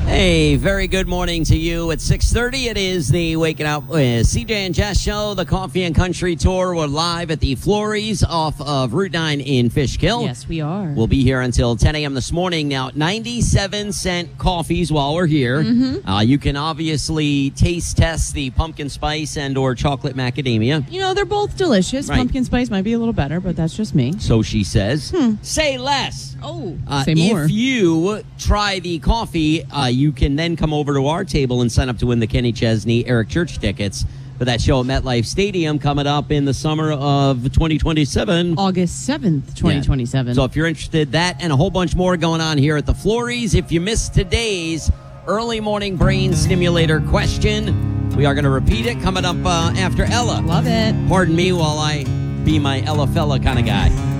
Hey, very good morning to you. At 6:30, it is the Waking Up with CJ and Jess show, the Coffee and Country Tour. We're live at the Florries off of Route 9 in Fishkill. Yes, we are. We'll be here until 10 a.m. this morning. Now, 97-cent coffees while we're here. You can obviously taste test the pumpkin spice and or chocolate macadamia. You know, they're both delicious. Right. Pumpkin spice might be a little better, but that's just me. So she says. Say less. Oh, say more. If you try the coffee, you can then come over to our table and sign up to win the Kenny Chesney Eric Church tickets for that show at MetLife Stadium coming up in the summer of 2027. August 7th, 2027. Yeah. So if you're interested, that and a whole bunch more going on here at the Florries. If you missed today's early morning brain stimulator question, we are going to repeat it coming up after Ella. Love it. Pardon me while I be my Ella fella kind of guy.